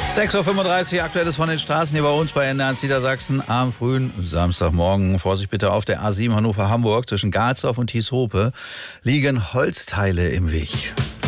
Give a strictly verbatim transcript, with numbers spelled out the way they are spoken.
sechs Uhr fünfunddreißig, Aktuelles von den Straßen hier bei uns bei N D R eins Niedersachsen am frühen Samstagmorgen. Vorsicht bitte auf der A sieben Hannover-Hamburg zwischen Galsdorf und Thieshope liegen Holzteile im Weg.